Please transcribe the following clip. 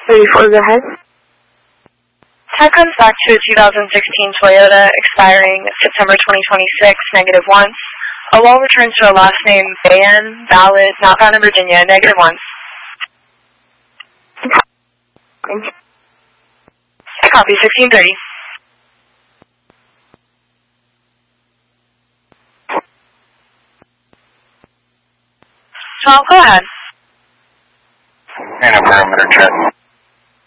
34, go ahead. Tab comes back to a 2016 Toyota expiring September 2026, -1. A wall returns to a last name Van, valid, not found in Virginia, -1. I copy 1630. So go ahead. And a perimeter check.